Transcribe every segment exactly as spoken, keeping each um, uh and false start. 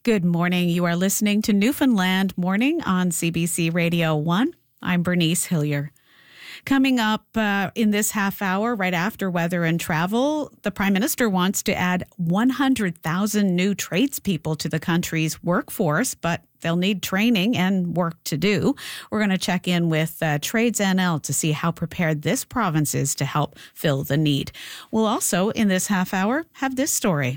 Good morning. You are listening to Newfoundland Morning on C B C Radio one. I'm Bernice Hillier. Coming up uh, in this half hour, right after weather and travel, the Prime Minister wants to add one hundred thousand new tradespeople to the country's workforce, but they'll need training and work to do. We're going to check in with uh, Trades N L to see how prepared this province is to help fill the need. We'll also, in this half hour, have this story.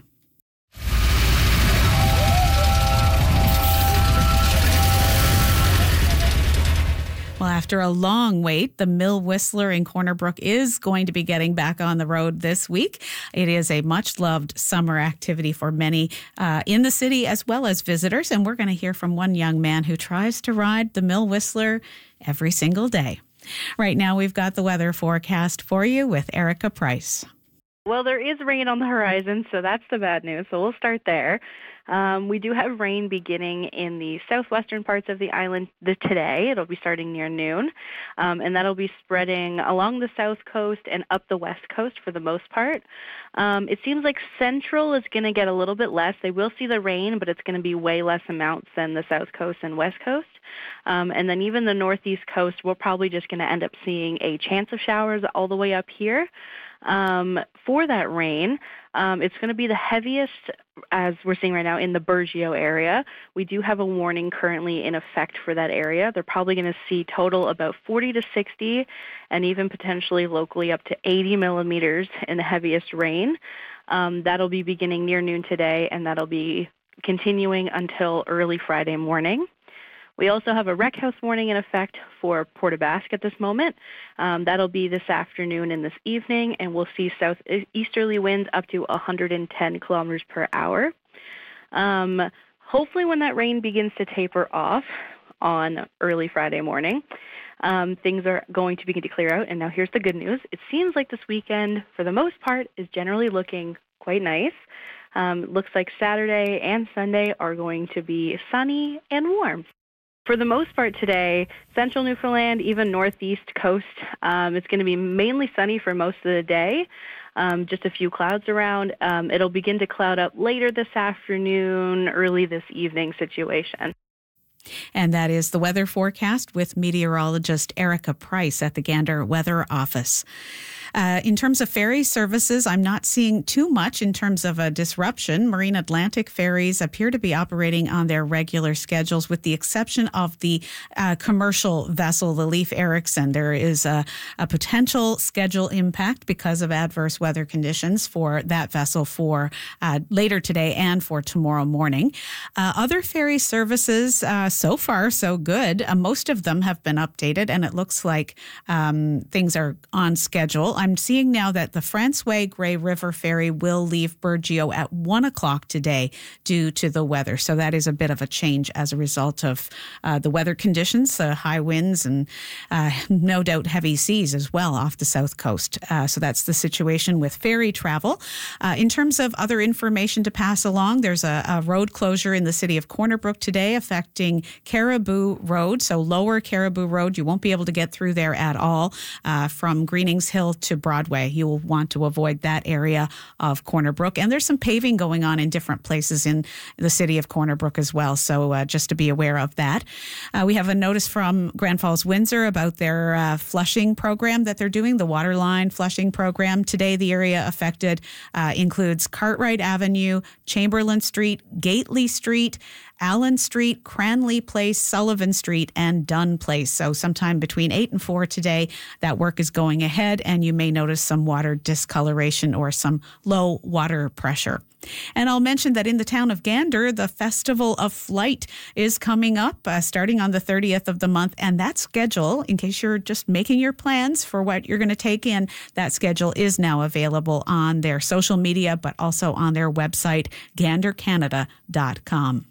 Well, after a long wait, the Mill Whistler in Corner Brook is going to be getting back on the road this week. It is a much-loved summer activity for many uh, in the city as well as visitors, and we're going to hear from one young man who tries to ride the Mill Whistler every single day. Right now, we've got the weather forecast for you with Erica Price. Well, there is rain on the horizon, so that's the bad news, so we'll start there. Um, we do have rain beginning in the southwestern parts of the island today. It'll be starting near noon, um, and that'll be spreading along the south coast and up the west coast for the most part. Um, it seems like central is going to get a little bit less. They will see the rain, but it's going to be way less amounts than the south coast and west coast. Um, and then even the northeast coast, we're probably just going to end up seeing a chance of showers all the way up here. Um, for that rain, um, it's going to be the heaviest, as we're seeing right now, in the Burgeo area. We do have a warning currently in effect for that area. They're probably going to see total about forty to sixty and even potentially locally up to eighty millimeters in the heaviest rain. Um, that'll be beginning near noon today, and that'll be continuing until early Friday morning. We also have a wreck house warning in effect for Port aux Basques at this moment. Um, that'll be this afternoon and this evening, and we'll see southeasterly winds up to one hundred ten kilometers per hour. Um, hopefully when that rain begins to taper off on early Friday morning, um, things are going to begin to clear out. And now here's the good news. It seems like this weekend, for the most part, is generally looking quite nice. Um, looks like Saturday and Sunday are going to be sunny and warm. For the most part today, central Newfoundland, even northeast coast, um, it's going to be mainly sunny for most of the day, um, just a few clouds around. Um, it'll begin to cloud up later this afternoon, early this evening situation. And that is the weather forecast with meteorologist Erica Price at the Gander Weather Office. Uh, in terms of ferry services, I'm not seeing too much in terms of a disruption. Marine Atlantic ferries appear to be operating on their regular schedules with the exception of the uh, commercial vessel, the Leif Erikson. There is a, a potential schedule impact because of adverse weather conditions for that vessel for uh, later today and for tomorrow morning. Uh, other ferry services, uh, so far, so good. Uh, most of them have been updated, and it looks like um, things are on schedule. I'm seeing now that the Francois Grey River Ferry will leave Burgeo at one o'clock today due to the weather. So that is a bit of a change as a result of uh, the weather conditions, uh, high winds, and uh, no doubt heavy seas as well off the south coast. Uh, so that's the situation with ferry travel. Uh, in terms of other information to pass along, there's a, a road closure in the city of Corner Brook today affecting Caribou Road. So lower Caribou Road, you won't be able to get through there at all uh, from Greenings Hill to Broadway. You will want to avoid that area of Corner Brook. And there's some paving going on in different places in the city of Corner Brook as well. So uh, just to be aware of that. Uh, we have a notice from Grand Falls Windsor about their uh, flushing program that they're doing, the waterline flushing program. Today, the area affected uh, includes Cartwright Avenue, Chamberlain Street, Gately Street, Allen Street, Cranley Place, Sullivan Street, and Dunn Place. So sometime between eight and four today, that work is going ahead, and you may notice some water discoloration or some low water pressure. And I'll mention that in the town of Gander, the Festival of Flight is coming up uh, starting on the thirtieth of the month. And that schedule, in case you're just making your plans for what you're going to take in, that schedule is now available on their social media, but also on their website, gander canada dot com.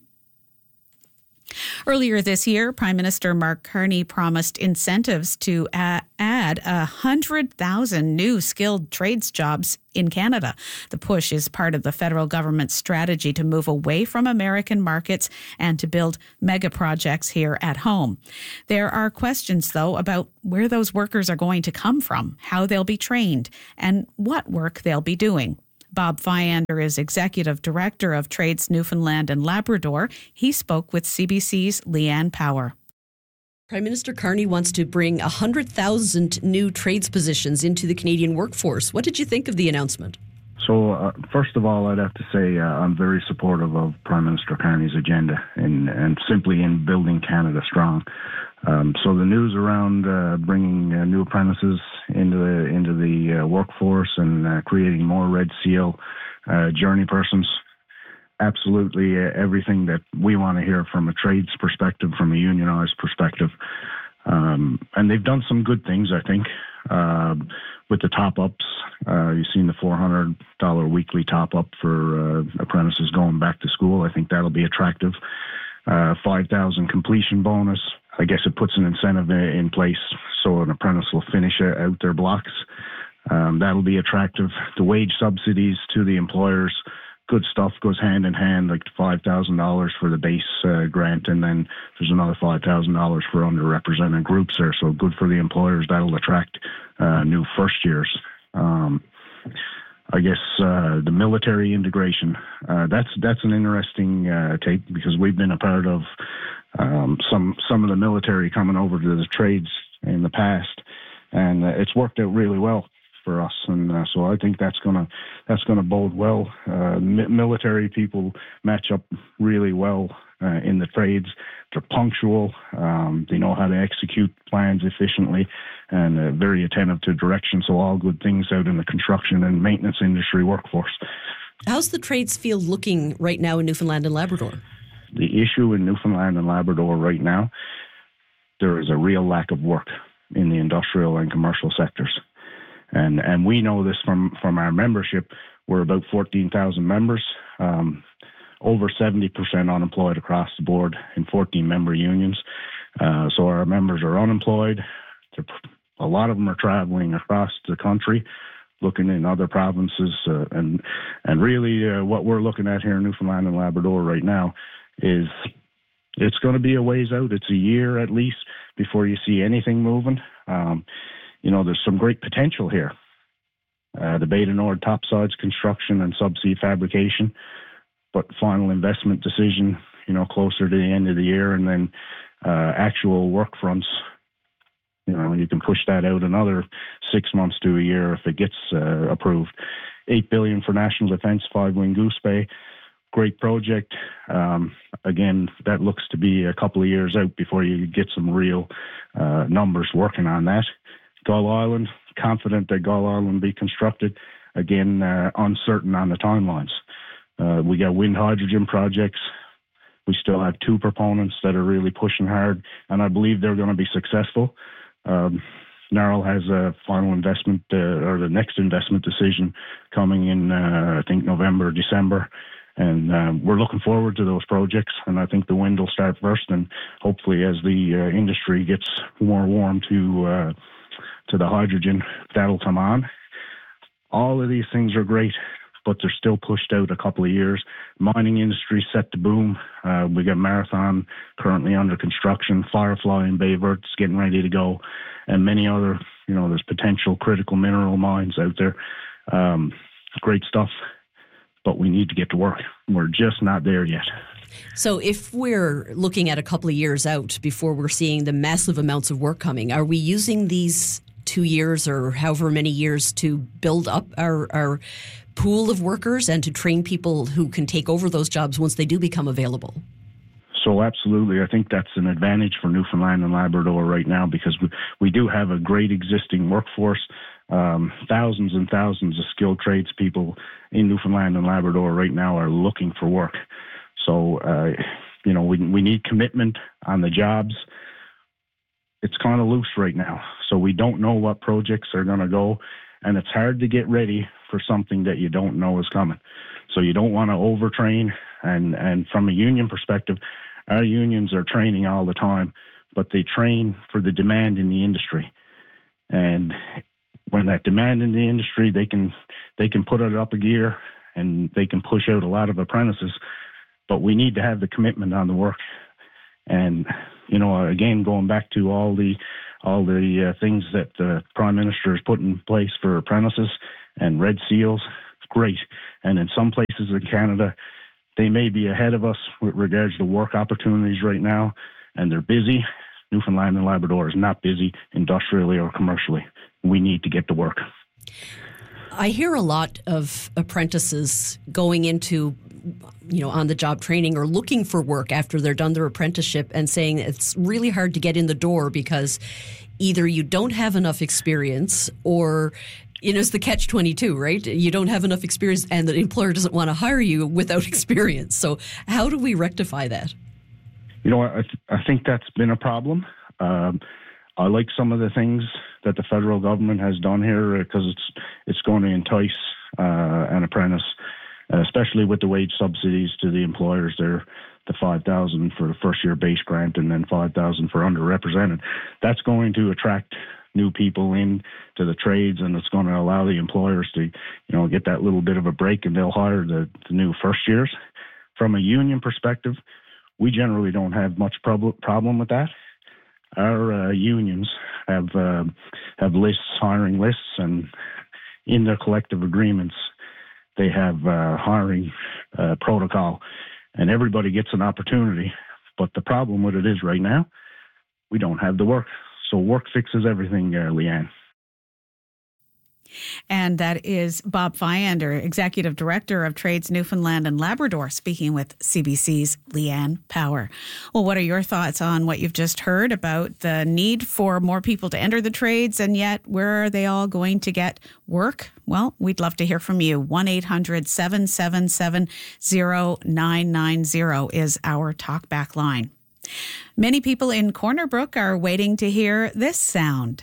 Earlier this year, Prime Minister Mark Carney promised incentives to uh, add one hundred thousand new skilled trades jobs in Canada. The push is part of the federal government's strategy to move away from American markets and to build mega projects here at home. There are questions, though, about where those workers are going to come from, how they'll be trained, and what work they'll be doing. Bob Fyander is Executive Director of Trades Newfoundland and Labrador. He spoke with C B C's Leanne Power. Prime Minister Carney wants to bring one hundred thousand new trades positions into the Canadian workforce. What did you think of the announcement? So, uh, first of all, I'd have to say uh, I'm very supportive of Prime Minister Carney's agenda in, and simply in building Canada strong. Um, so the news around uh, bringing uh, new apprentices into the, into the uh, workforce and uh, creating more Red Seal uh, journey persons, absolutely uh, everything that we want to hear from a trades perspective, from a unionized perspective. Um, and they've done some good things, I think, uh, with the top-ups. Uh, you've seen the four hundred dollars weekly top-up for uh, apprentices going back to school. I think that'll be attractive. Uh, five thousand completion bonus. I guess it puts an incentive in place so an apprentice will finish out their blocks. Um, that'll be attractive. The wage subsidies to the employers, good stuff, goes hand in hand, like five thousand dollars for the base uh, grant, and then there's another five thousand dollars for underrepresented groups there. So good for the employers. That'll attract uh, new first years. Um, I guess uh, the military integration, uh, that's that's an interesting uh, take, because we've been a part of um, some some of the military coming over to the trades in the past, and uh, it's worked out really well for us, and uh, so I think that's gonna that's gonna bode well. Uh, mi- military people match up really well uh, in the trades. They're punctual. Um, they know how to execute plans efficiently, and uh, very attentive to direction. So all good things out in the construction and maintenance industry workforce. How's the trades field looking right now in Newfoundland and Labrador? The issue in Newfoundland and Labrador right now, there is a real lack of work in the industrial and commercial sectors. And and we know this from, from our membership. We're about fourteen thousand members, um, over seventy percent unemployed across the board in fourteen member unions. Uh, so our members are unemployed. They're, a lot of them are traveling across the country, looking in other provinces. Uh, and, and really uh, what we're looking at here in Newfoundland and Labrador right now is it's going to be a ways out. It's a year at least before you see anything moving. Um, You know, there's some great potential here. Uh, the Bay du Nord topsides construction and subsea fabrication, but final investment decision, you know, closer to the end of the year, and then uh, actual work fronts, you know, you can push that out another six months to a year if it gets uh, approved. Eight billion dollars for national defense, five-wing Goose Bay. Great project. Um, again, that looks to be a couple of years out before you get some real uh, numbers working on that. Gull Island, confident that Gull Island will be constructed. Again, uh, uncertain on the timelines. Uh, we got wind hydrogen projects. We still have two proponents that are really pushing hard, and I believe they're going to be successful. Um, Narrow has a final investment, uh, or the next investment decision coming in, uh, I think, November, December. And uh, we're looking forward to those projects, and I think the wind will start first, and hopefully as the uh, industry gets more warm to uh, to the hydrogen, that'll come on. All of these things are great, but they're still pushed out a couple of years. Mining industry set to boom. Uh, we got Marathon currently under construction, Firefly and Bayvert's getting ready to go, and many other, you know, there's potential critical mineral mines out there. Um, great stuff, but we need to get to work. We're just not there yet. So if we're looking at a couple of years out before we're seeing the massive amounts of work coming, are we using these two years or however many years to build up our, our pool of workers and to train people who can take over those jobs once they do become available? So absolutely. I think that's an advantage for Newfoundland and Labrador right now, because we, we do have a great existing workforce. Um, thousands and thousands of skilled tradespeople in Newfoundland and Labrador right now are looking for work. So, uh, you know, we we need commitment on the jobs. It's kind of loose right now. So we don't know what projects are going to go, and it's hard to get ready for something that you don't know is coming. So you don't want to overtrain. And, and from a union perspective, our unions are training all the time, but they train for the demand in the industry. And when that demand in the industry, they can they can put it up a gear and they can push out a lot of apprentices. But we need to have the commitment on the work. And, you know, again, going back to all the all the uh, things that the Prime Minister has put in place for apprentices and Red Seals, great. And in some places in Canada, they may be ahead of us with regards to work opportunities right now, and they're busy. Newfoundland and Labrador is not busy industrially or commercially. We need to get to work. I hear a lot of apprentices going into, you know, on-the-job training or looking for work after they're done their apprenticeship and saying it's really hard to get in the door because either you don't have enough experience or, you know, it's the catch twenty-two, right? You don't have enough experience and the employer doesn't want to hire you without experience. So how do we rectify that? You know, I, th- I think that's been a problem. Um, I like some of the things that the federal government has done here because it's it's going to entice uh, an apprentice, uh, especially with the wage subsidies to the employers. They're the five thousand for the first year base grant and then five thousand for underrepresented. That's going to attract new people in to the trades, and it's going to allow the employers to, you know, get that little bit of a break, and they'll hire the, the new first years. From a union perspective, we generally don't have much prob- problem with that. Our uh, unions have uh, have lists, hiring lists, and in their collective agreements, they have uh, hiring uh, protocol, and everybody gets an opportunity. But the problem with it is right now, we don't have the work. So work fixes everything, uh, Leanne. And that is Bob Fyander, Executive Director of Trades Newfoundland and Labrador, speaking with C B C's Leanne Power. Well, what are your thoughts on what you've just heard about the need for more people to enter the trades, and yet where are they all going to get work? Well, we'd love to hear from you. one eight hundred seven seven seven zero nine nine zero is our talkback line. Many people in Corner Brook are waiting to hear this sound.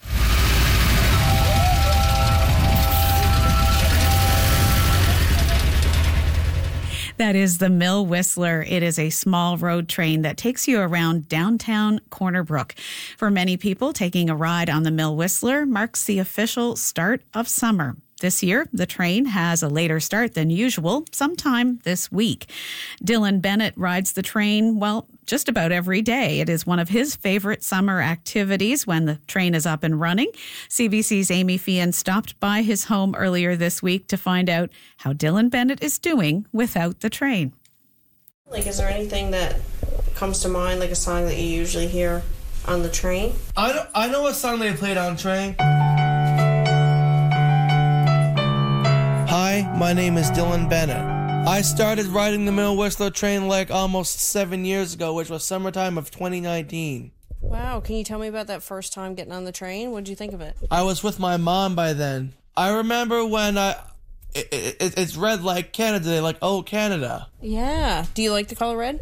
That is the Mill Whistler. It is a small road train that takes you around downtown Corner Brook. For many people, taking a ride on the Mill Whistler marks the official start of summer. This year, the train has a later start than usual, sometime this week. Dylan Bennett rides the train, well, just about every day. It is one of his favorite summer activities when the train is up and running. C B C's Amy Fian stopped by his home earlier this week to find out how Dylan Bennett is doing without the train. Like, is there anything that comes to mind, like a song that you usually hear on the train? I know, I know what song they played on train. Hi, my name is Dylan Bennett. I started riding the Mill Whistler train like almost seven years ago, which was summertime of twenty nineteen. Wow, can you tell me about that first time getting on the train? What did you think of it? I was with my mom by then. I remember when I... It, it, it's red like Canada Day, like, oh, Canada. Yeah. Do you like the color red?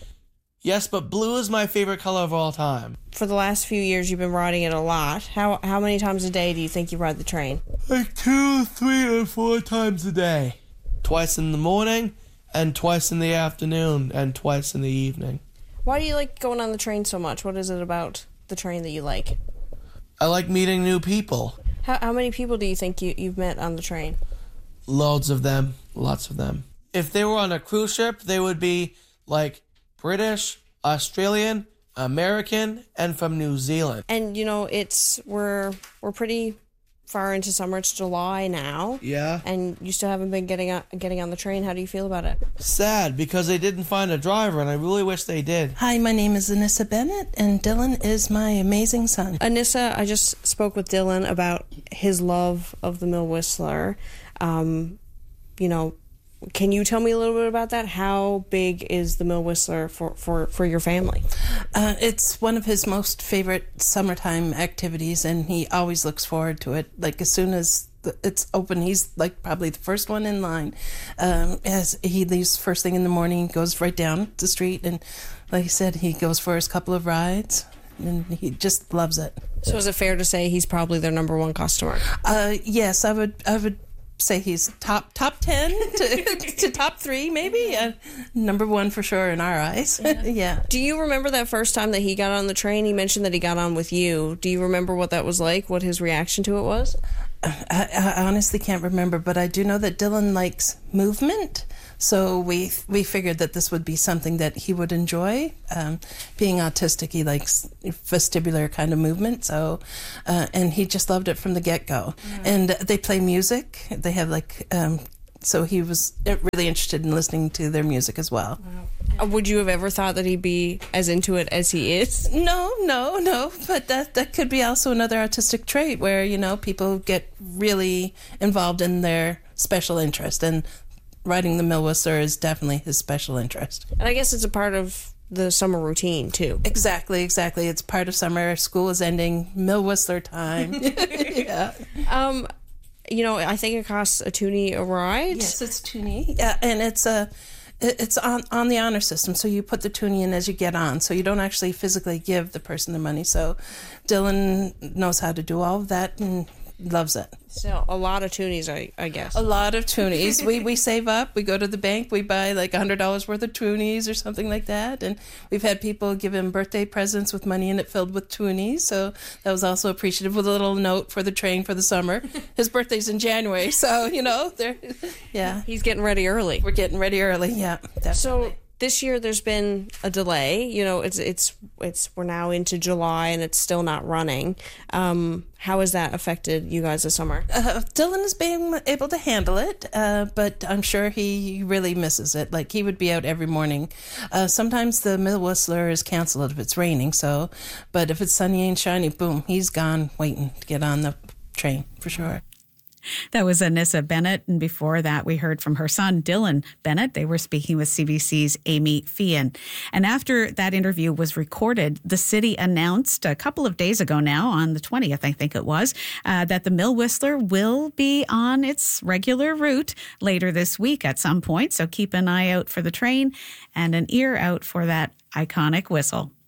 Yes, but blue is my favorite color of all time. For the last few years, you've been riding it a lot. How how many times a day do you think you ride the train? Like two, three, or four times a day. Twice in the morning, and twice in the afternoon, and twice in the evening. Why do you like going on the train so much? What is it about the train that you like? I like meeting new people. How how many people do you think you, you've met on the train? Loads of them. Lots of them. If they were on a cruise ship, they would be like British, Australian, American, and from New Zealand. And you know, it's we're we're pretty far into summer. It's July now. Yeah. And you still haven't been getting on, getting on the train. How do you feel about it? Sad, because they didn't find a driver, and I really wish they did. Hi, my name is Anissa Bennett, and Dylan is my amazing son. Anissa, I just spoke with Dylan about his love of the Mill Whistler. Um, you know, can you tell me a little bit about that? How big is the Mill Whistler for, for, for your family? Uh, it's one of his most favorite summertime activities, and he always looks forward to it. Like, as soon as the, it's open, he's like probably the first one in line. Um, as he leaves first thing in the morning, goes right down the street, and like I said, he goes for his couple of rides, and he just loves it. So is it fair to say he's probably their number one customer? Uh, yes, I would. I would. say he's top top ten to, to top three, maybe. Uh, number one for sure in our eyes. Yeah. Yeah. Do you remember that first time that he got on the train? He mentioned that he got on with you. Do you remember what that was like? What his reaction to it was? I, I honestly can't remember, but I do know that Dylan likes movement. So we we figured that this would be something that he would enjoy. Um, being autistic, he likes vestibular kind of movement. So, uh, and he just loved it from the get-go. Mm. And they play music. They have like, um, so he was really interested in listening to their music as well. Wow. Would you have ever thought that he'd be as into it as he is? No, no, no. But that that could be also another autistic trait where, you know, people get really involved in their special interest. And riding the Mill Whistler is definitely his special interest. And I guess it's a part of the summer routine, too. Exactly, exactly. It's part of summer. School is ending. Mill Whistler time. Yeah. Um, you know, I think it costs a toonie a ride. Yes, it's toonie. Yeah, and it's a... It's on, on the honor system, so you put the toonie in as you get on, so you don't actually physically give the person the money. So Dylan knows how to do all of that and loves it. So a lot of toonies, I, I guess. A lot of toonies. we we save up. We go to the bank. We buy like one hundred dollars worth of toonies or something like that. And we've had people give him birthday presents with money in it filled with toonies. So that was also appreciative with a little note for the train for the summer. His birthday's in January, so, you know, there. Yeah. He's getting ready early. We're getting ready early, yeah, definitely. So this year there's been a delay. You know, it's it's it's we're now into July and it's still not running. Um, how has that affected you guys this summer? Uh, Dylan is being able to handle it, uh, but I'm sure he really misses it. Like, he would be out every morning. Uh, sometimes the Mill Whistler is canceled if it's raining, so, but if it's sunny and shiny, boom, he's gone waiting to get on the train for sure. That was Anissa Bennett, and before that we heard from her son, Dylan Bennett. They were speaking with C B C's Amy Fian. And after that interview was recorded, the city announced a couple of days ago now, on the twentieth, I think it was, uh, that the Mill Whistler will be on its regular route later this week at some point. So keep an eye out for the train and an ear out for that iconic whistle.